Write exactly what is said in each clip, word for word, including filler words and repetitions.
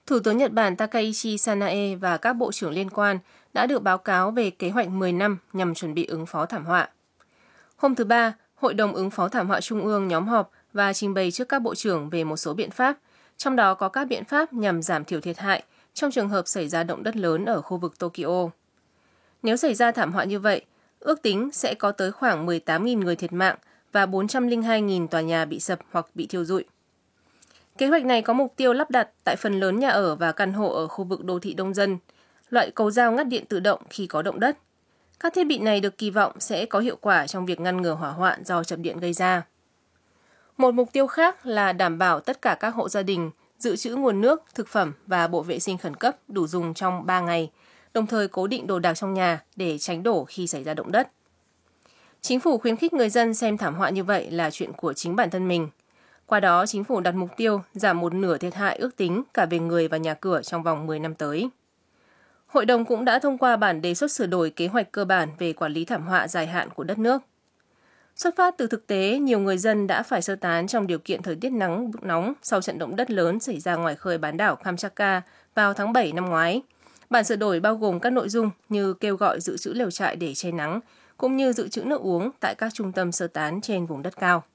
Thủ tướng Nhật Bản Takaichi Sanae và các bộ trưởng liên quan đã được báo cáo về kế hoạch mười năm nhằm chuẩn bị ứng phó thảm họa. Hôm thứ Ba, Hội đồng ứng phó thảm họa Trung ương nhóm họp và trình bày trước các bộ trưởng về một số biện pháp, trong đó có các biện pháp nhằm giảm thiểu thiệt hại trong trường hợp xảy ra động đất lớn ở khu vực Tokyo. Nếu xảy ra thảm họa như vậy, ước tính sẽ có tới khoảng mười tám nghìn người thiệt mạng và bốn trăm lẻ hai nghìn tòa nhà bị sập hoặc bị thiêu rụi. Kế hoạch này có mục tiêu lắp đặt tại phần lớn nhà ở và căn hộ ở khu vực đô thị đông dân, loại cầu dao ngắt điện tự động khi có động đất. Các thiết bị này được kỳ vọng sẽ có hiệu quả trong việc ngăn ngừa hỏa hoạn do chập điện gây ra. Một mục tiêu khác là đảm bảo tất cả các hộ gia đình dự trữ nguồn nước, thực phẩm và bộ vệ sinh khẩn cấp đủ dùng trong ba ngày, đồng thời cố định đồ đạc trong nhà để tránh đổ khi xảy ra động đất. Chính phủ khuyến khích người dân xem thảm họa như vậy là chuyện của chính bản thân mình. Qua đó, chính phủ đặt mục tiêu giảm một nửa thiệt hại ước tính cả về người và nhà cửa trong vòng mười năm tới. Hội đồng cũng đã thông qua bản đề xuất sửa đổi kế hoạch cơ bản về quản lý thảm họa dài hạn của đất nước. Xuất phát từ thực tế, nhiều người dân đã phải sơ tán trong điều kiện thời tiết nắng nóng sau trận động đất lớn xảy ra ngoài khơi bán đảo Kamchatka vào tháng bảy năm ngoái. Bản sửa đổi bao gồm các nội dung như kêu gọi dự trữ lều trại để che nắng, cũng như dự trữ nước uống tại các trung tâm sơ tán trên vùng đất cao.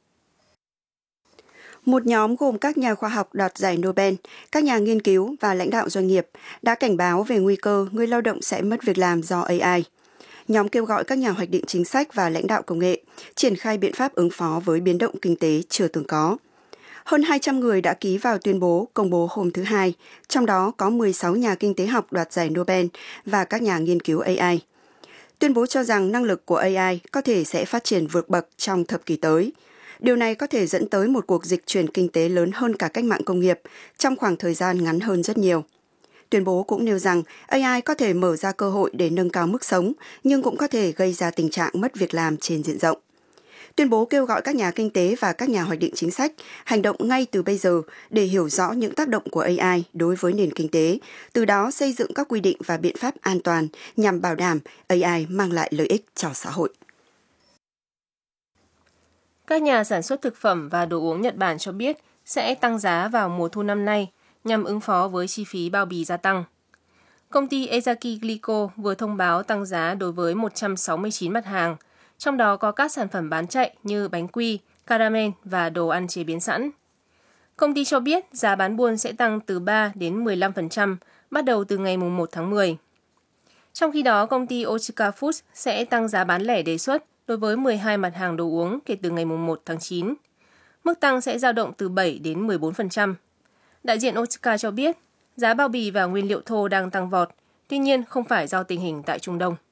Một nhóm gồm các nhà khoa học đoạt giải Nobel, các nhà nghiên cứu và lãnh đạo doanh nghiệp đã cảnh báo về nguy cơ người lao động sẽ mất việc làm do a i. Nhóm kêu gọi các nhà hoạch định chính sách và lãnh đạo công nghệ triển khai biện pháp ứng phó với biến động kinh tế chưa từng có. Hơn hai trăm người đã ký vào tuyên bố công bố hôm thứ Hai, trong đó có mười sáu nhà kinh tế học đoạt giải Nobel và các nhà nghiên cứu a i. Tuyên bố cho rằng năng lực của a i có thể sẽ phát triển vượt bậc trong thập kỷ tới. Điều này có thể dẫn tới một cuộc dịch chuyển kinh tế lớn hơn cả cách mạng công nghiệp trong khoảng thời gian ngắn hơn rất nhiều. Tuyên bố cũng nêu rằng a i có thể mở ra cơ hội để nâng cao mức sống, nhưng cũng có thể gây ra tình trạng mất việc làm trên diện rộng. Tuyên bố kêu gọi các nhà kinh tế và các nhà hoạch định chính sách hành động ngay từ bây giờ để hiểu rõ những tác động của a i đối với nền kinh tế, từ đó xây dựng các quy định và biện pháp an toàn nhằm bảo đảm a i mang lại lợi ích cho xã hội. Các nhà sản xuất thực phẩm và đồ uống Nhật Bản cho biết sẽ tăng giá vào mùa thu năm nay nhằm ứng phó với chi phí bao bì gia tăng. Công ty Ezaki Glico vừa thông báo tăng giá đối với một trăm sáu mươi chín mặt hàng, trong đó có các sản phẩm bán chạy như bánh quy, caramel và đồ ăn chế biến sẵn. Công ty cho biết giá bán buôn sẽ tăng từ ba đến mười lăm phần trăm bắt đầu từ ngày một tháng mười. Trong khi đó, công ty Otsuka Foods sẽ tăng giá bán lẻ đề xuất đối với mười hai mặt hàng đồ uống kể từ ngày một tháng chín. Mức tăng sẽ dao động từ bảy đến mười bốn phần trăm. Đại diện Otsuka cho biết giá bao bì và nguyên liệu thô đang tăng vọt, tuy nhiên không phải do tình hình tại Trung Đông.